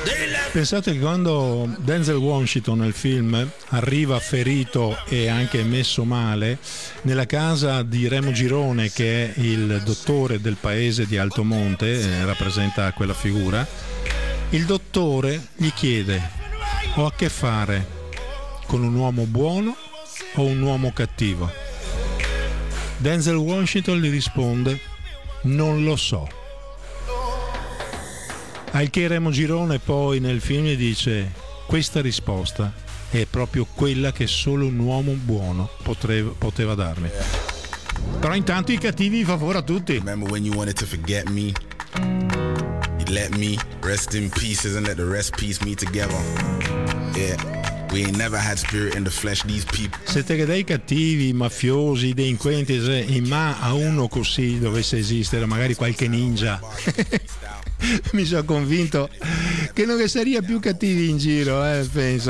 Pensate che quando Denzel Washington nel film arriva ferito e anche messo male nella casa di Remo Girone, che è il dottore del paese di Altomonte, rappresenta quella figura, il dottore gli chiede: ho a che fare con un uomo buono o un uomo cattivo? Denzel Washington gli risponde: non lo so. Al che Remo Girone poi nel film gli dice: questa risposta è proprio quella che solo un uomo buono poteva darmi. Però intanto i cattivi fa favore a tutti. Remember when you wanted to forget me? You let me rest in pieces and let the rest piece me together. Yeah. We ain't never had spirit in the flesh, these people. Siete che dei cattivi, mafiosi, delinquenti, in ma a uno così dovesse esistere, magari qualche ninja. Mi sono convinto che non saria più cattivi in giro, penso.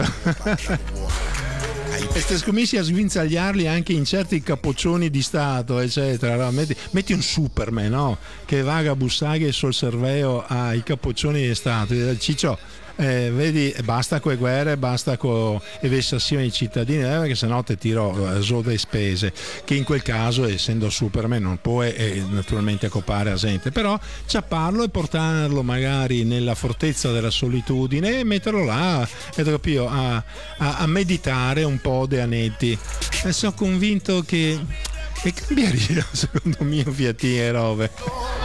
E ste scomessi a sguinzagliarli anche in certi capoccioni di Stato, eccetera. Metti un Superman, no? Che vaga a bussare sul serveo ai capoccioni di Stato. Ciccio, vedi, basta con le guerre, basta con le vessazioni ai cittadini, perché sennò te tiro giù le spese, che in quel caso, essendo Superman, non può naturalmente accopare a gente, però ciapparlo e portarlo magari nella fortezza della solitudine e metterlo là a meditare un po' de anetti. E sono convinto che cambieranno, secondo me, fiatine e robe.